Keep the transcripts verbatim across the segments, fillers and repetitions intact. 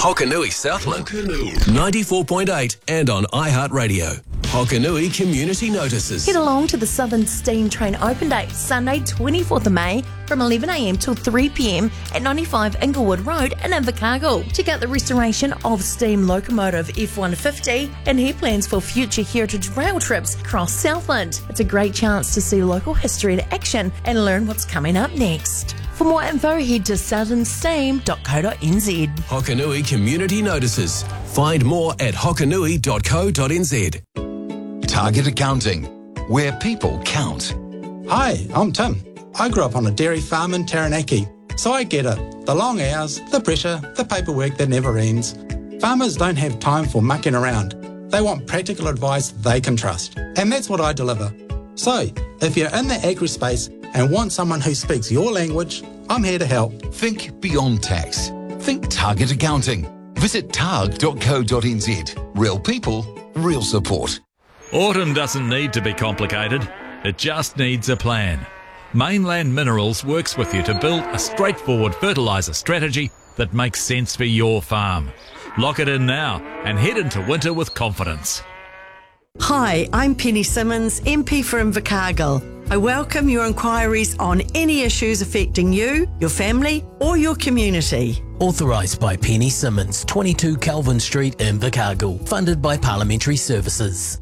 Hokanui Southland, ninety-four point eight and on iHeartRadio. Hokanui Community Notices. Head along to the Southern Steam Train Open Day, Sunday twenty-fourth of May from eleven a m till three p m at ninety-five Inglewood Road in Invercargill. Check out the restoration of steam locomotive F one fifty and hear plans for future heritage rail trips across Southland. It's a great chance to see local history in action and learn what's coming up next. For more info, head to southern steam dot co dot n z. Hokanui Community Notices. Find more at hokanui dot co dot n z. Target Accounting, where people count. Hi, I'm Tim. I grew up on a dairy farm in Taranaki, so I get it. The long hours, the pressure, the paperwork that never ends. Farmers don't have time for mucking around. They want practical advice they can trust, and that's what I deliver. So, if you're in the agri space and want someone who speaks your language, I'm here to help. Think beyond tax. Think Target Accounting. Visit targ dot co dot n z. Real people, real support. Autumn doesn't need to be complicated. It just needs a plan. Mainland Minerals works with you to build a straightforward fertiliser strategy that makes sense for your farm. Lock it in now and head into winter with confidence. Hi, I'm Penny Simmons, M P for Invercargill. I welcome your inquiries on any issues affecting you, your family or your community. Authorised by Penny Simmons, twenty-two Calvin Street, Invercargill. Funded by Parliamentary Services.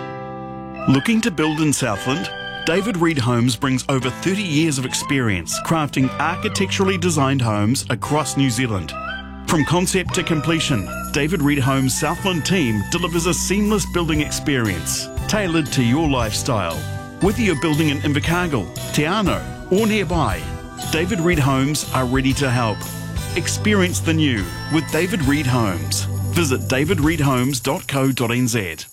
Looking to build in Southland? David Reed Homes brings over thirty years of experience crafting architecturally designed homes across New Zealand. From concept to completion, David Reed Homes' Southland team delivers a seamless building experience tailored to your lifestyle. Whether you're building in Invercargill, Te Anau or nearby, David Reed Homes are ready to help. Experience the new with David Reed Homes. Visit david reed homes dot co dot n z.